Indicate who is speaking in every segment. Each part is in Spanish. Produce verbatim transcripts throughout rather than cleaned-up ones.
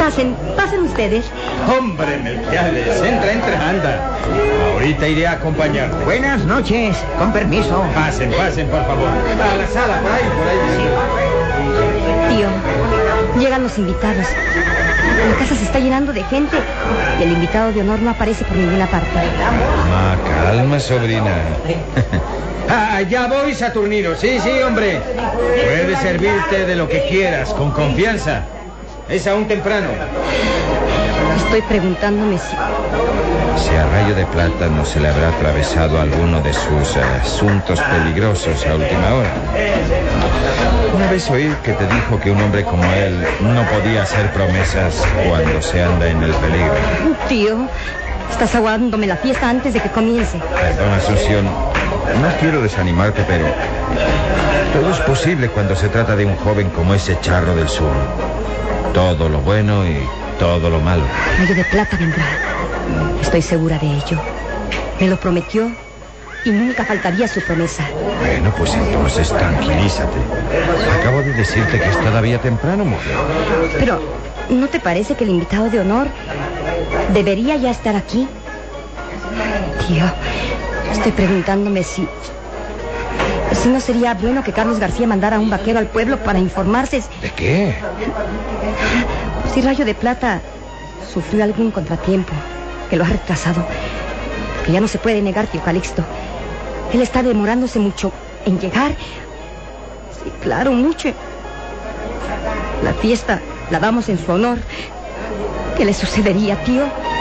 Speaker 1: Pasen, pasen ustedes.
Speaker 2: Hombre, Melquiades, entra, entra, anda. Ahorita iré a acompañarte.
Speaker 3: Buenas noches, con permiso.
Speaker 2: Pasen, pasen, por favor. A la sala, por ahí, por ahí.
Speaker 1: Tío, llegan los invitados. La casa se está llenando de gente y el invitado de honor no aparece por ninguna parte.
Speaker 2: Ah, calma, sobrina. Ah, ya voy, Saturnino. Sí, sí, hombre. Puedes servirte de lo que quieras, con confianza. Es aún temprano.
Speaker 1: Estoy preguntándome si...
Speaker 4: Si a Rayo de Plata no se le habrá atravesado alguno de sus eh, asuntos peligrosos a última hora. Una vez oí que te dijo que un hombre como él no podía hacer promesas cuando se anda en el peligro.
Speaker 1: Tío, estás aguándome la fiesta antes de que comience.
Speaker 4: Perdón, Asunción, no quiero desanimarte, pero todo es posible cuando se trata de un joven como ese Charro del Sur. Todo lo bueno y todo lo malo.
Speaker 1: Rayo de Plata vendrá. Estoy segura de ello. Me lo prometió y nunca faltaría su promesa.
Speaker 4: Bueno, pues entonces tranquilízate. Acabo de decirte que es todavía temprano, mujer.
Speaker 1: Pero, ¿no te parece que el invitado de honor debería ya estar aquí? Tío, estoy preguntándome si... Si no sería bueno que Carlos García mandara a un vaquero al pueblo para informarse...
Speaker 4: ¿De qué?
Speaker 1: Si Rayo de Plata sufrió algún contratiempo que lo ha retrasado, que ya no se puede negar, tío Calixto. Él está demorándose mucho en llegar. Sí, claro, mucho. La fiesta la damos en su honor. ¿Qué le sucedería, tío?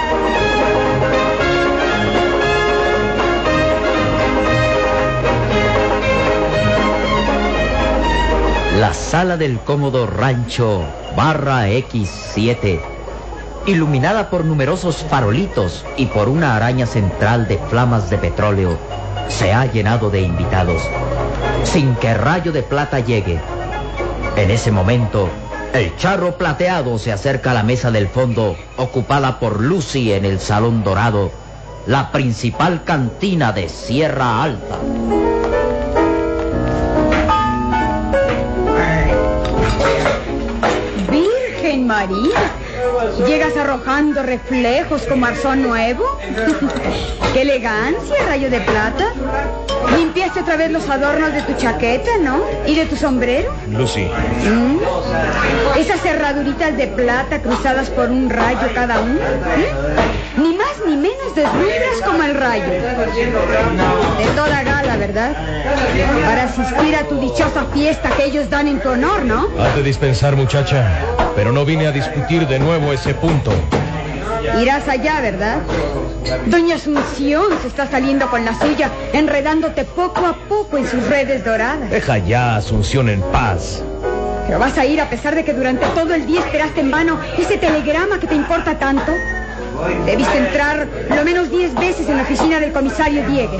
Speaker 5: La sala del cómodo rancho barra equis siete, iluminada por numerosos farolitos y por una araña central de flamas de petróleo, se ha llenado de invitados, sin que Rayo de Plata llegue. En ese momento, el Charro Plateado se acerca a la mesa del fondo, ocupada por Lucy en el Salón Dorado, la principal cantina de Sierra Alta.
Speaker 6: Virgen María, ¿llegas arrojando reflejos como arzón nuevo? ¡Qué elegancia, Rayo de Plata! Limpiaste otra vez los adornos de tu chaqueta, ¿no? ¿Y de tu sombrero?
Speaker 2: Lucy.
Speaker 6: ¿Mm? Esas cerraduritas de plata cruzadas por un rayo cada uno. ¿Mm? Ni más ni menos deslumbras como el rayo. De toda gala, ¿verdad? Para asistir a tu dichosa fiesta que ellos dan en tu honor, ¿no?
Speaker 2: Haz de dispensar, muchacha, pero no vine a discutir de nuevo ese punto.
Speaker 6: Irás allá, ¿verdad? Doña Asunción se está saliendo con la suya, enredándote poco a poco en sus redes doradas.
Speaker 2: Deja ya a Asunción en paz.
Speaker 6: ¿Pero vas a ir a pesar de que durante todo el día esperaste en vano ese telegrama que te importa tanto? Debiste entrar lo menos diez veces en la oficina del comisario Diegues.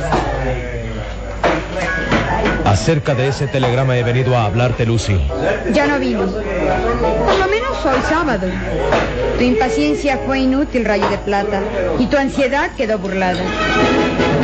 Speaker 2: Acerca de ese telegrama he venido a hablarte, Lucy.
Speaker 6: Ya no vino. Por lo menos hoy sábado. Tu impaciencia fue inútil, Rayo de Plata, y tu ansiedad quedó burlada.